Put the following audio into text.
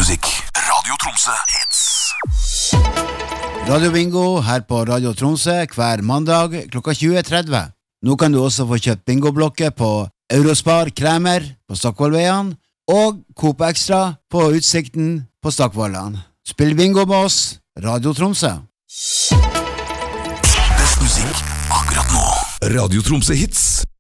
musikk. Radio Tromsø Hits. Radio Bingo her på Radio Tromsø hver mandag klokka 20.30. Nå kan du også få kjøpt bingoblokker på Eurospar Kremer på Stockvollveien og Coop Extra på Utsikten på Stockvollan. Spill bingo med oss, Radio Tromsø. Best musikk akkurat nå. Radio Tromsø Hits.